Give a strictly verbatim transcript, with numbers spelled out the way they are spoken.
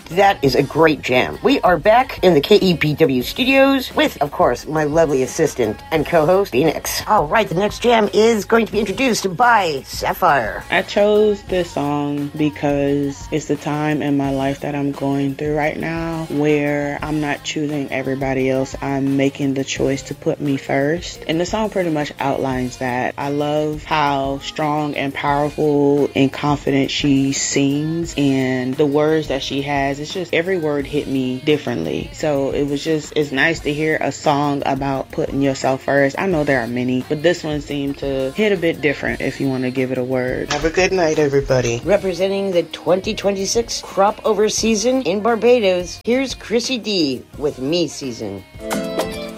That is a great jam. We are back in the K E P W studios with, of course, my lovely assistant and co-host, Phoenix. All right, the next jam is going to be introduced by Sapphire. I chose this song because it's the time in my life that I'm going through right now where I'm not choosing everybody else. I'm making the choice to put me first. And the song pretty much outlines that. I love how strong and powerful and confident she sings, and the words that she has, it's just every word hit me differently. So it was just, it's nice to hear a song about putting yourself first. I know there are many, but this one seemed to hit a bit different, if you want to give it a word. Have a good night, everybody. Representing the twenty twenty-six crop over season in Barbados, here's Chrissy D with Me Season.